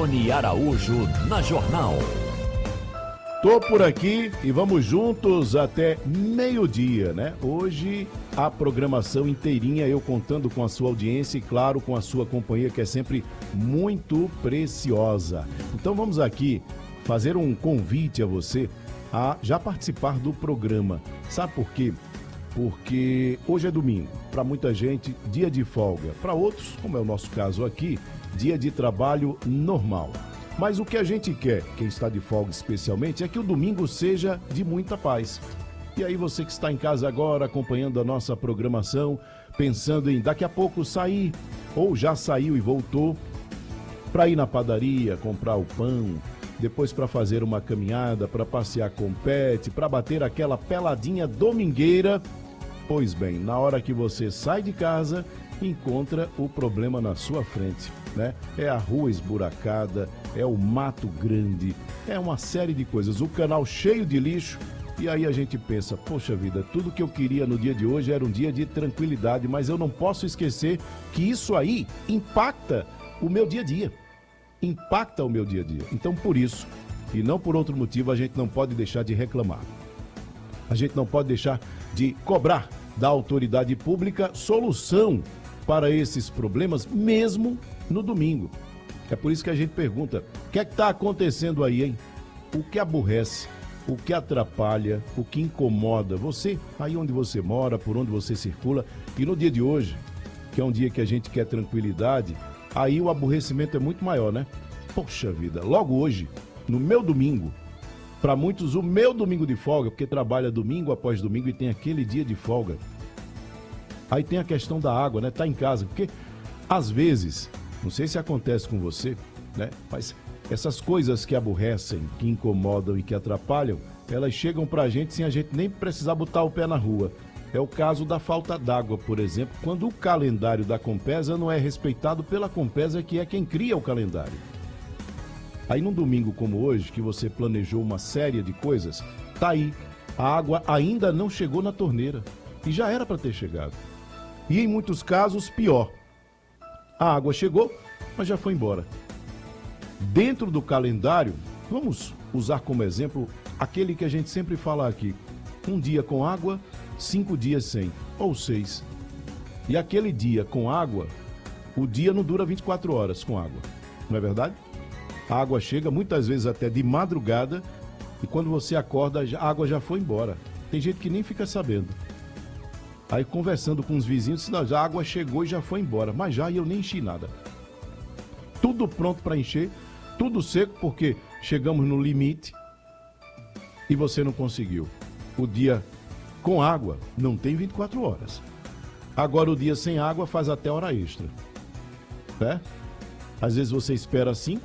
Rony Araújo na Jornal. Tô por aqui e vamos juntos até meio-dia, né? Hoje a programação inteirinha, eu contando com a sua audiência e, claro, com a sua companhia, que é sempre muito preciosa. Então vamos aqui fazer um convite a você a já participar do programa. Sabe por quê? Porque hoje é domingo, para muita gente, dia de folga. Para outros, como é o nosso caso aqui, dia de trabalho normal. Mas o que a gente quer, quem está de folga especialmente, é que o domingo seja de muita paz. E aí você que está em casa agora, acompanhando a nossa programação, pensando em daqui a pouco sair, ou já saiu e voltou, para ir na padaria, comprar o pão, depois para fazer uma caminhada, para passear com o pet, para bater aquela peladinha domingueira. Pois bem, na hora que você sai de casa, encontra o problema na sua frente, né? É a rua esburacada, é o mato grande, é uma série de coisas, o canal cheio de lixo. E aí a gente pensa, poxa vida, tudo que eu queria no dia de hoje era um dia de tranquilidade, mas eu não posso esquecer que isso aí impacta o meu dia a dia. Impacta o meu dia a dia. Então, por isso, e não por outro motivo, a gente não pode deixar de reclamar. A gente não pode deixar de cobrar da autoridade pública solução para esses problemas, mesmo no domingo. É por isso que a gente pergunta, o que é que está acontecendo aí, hein? O que aborrece, o que atrapalha, o que incomoda você, aí onde você mora, por onde você circula. E no dia de hoje, que é um dia que a gente quer tranquilidade, aí o aborrecimento é muito maior, né? Poxa vida, logo hoje, no meu domingo, para muitos o meu domingo de folga, porque trabalha domingo após domingo e tem aquele dia de folga. Aí tem a questão da água, né? Tá em casa, porque às vezes, não sei se acontece com você, né? Mas essas coisas que aborrecem, que incomodam e que atrapalham, elas chegam pra gente sem a gente nem precisar botar o pé na rua. É o caso da falta d'água, por exemplo, quando o calendário da Compesa não é respeitado pela Compesa, que é quem cria o calendário. Aí num domingo como hoje, que você planejou uma série de coisas, tá aí, a água ainda não chegou na torneira e já era para ter chegado. E em muitos casos, pior, a água chegou, mas já foi embora. Dentro do calendário, vamos usar como exemplo aquele que a gente sempre fala aqui, um dia com água, 5 dias sem, ou 6. E aquele dia com água, o dia não dura 24 horas com água, não é verdade? A água chega muitas vezes até de madrugada e quando você acorda, a água já foi embora. Tem gente que nem fica sabendo. Aí conversando com os vizinhos, não, já a água chegou e já foi embora, mas já eu nem enchi nada. Tudo pronto para encher, tudo seco porque chegamos no limite e você não conseguiu. O dia com água não tem 24 horas. Agora o dia sem água faz até hora extra. Né? Às vezes você espera 5,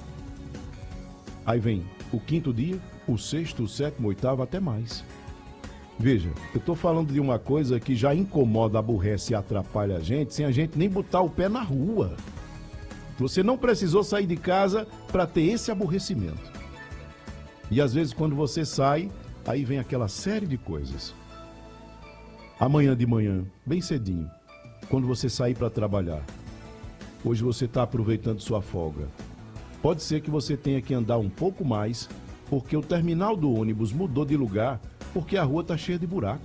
aí vem o 5º dia, o 6º, o 7º, o 8º, até mais. Veja, eu estou falando de uma coisa que já incomoda, aborrece e atrapalha a gente, sem a gente nem botar o pé na rua. Você não precisou sair de casa para ter esse aborrecimento. E às vezes quando você sai, aí vem aquela série de coisas. Amanhã de manhã, bem cedinho, quando você sair para trabalhar, hoje você está aproveitando sua folga. Pode ser que você tenha que andar um pouco mais, porque o terminal do ônibus mudou de lugar, porque a rua está cheia de buraco.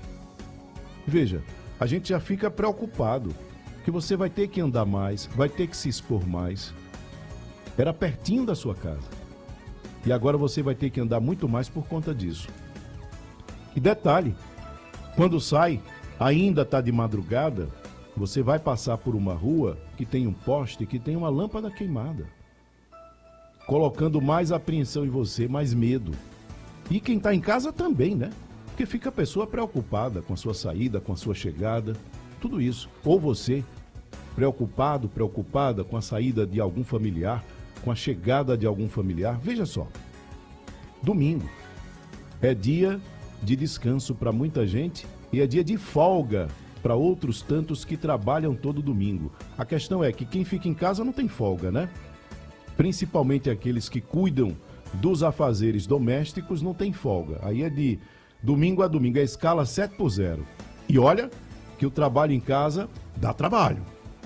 Veja, a gente já fica preocupado, que você vai ter que andar mais, vai ter que se expor mais. Era pertinho da sua casa. E agora você vai ter que andar muito mais por conta disso. E detalhe, quando sai, ainda está de madrugada, você vai passar por uma rua que tem um poste, que tem uma lâmpada queimada, colocando mais apreensão em você, mais medo. E quem está em casa também, né? Porque fica a pessoa preocupada com a sua saída, com a sua chegada, tudo isso. Ou você, preocupado, preocupada com a saída de algum familiar, com a chegada de algum familiar. Veja só, domingo é dia de descanso para muita gente e é dia de folga para outros tantos que trabalham todo domingo. A questão é que quem fica em casa não tem folga, né? Principalmente aqueles que cuidam dos afazeres domésticos não tem folga. Aí é de domingo a domingo, é escala 7 por 0. E olha que o trabalho em casa dá trabalho.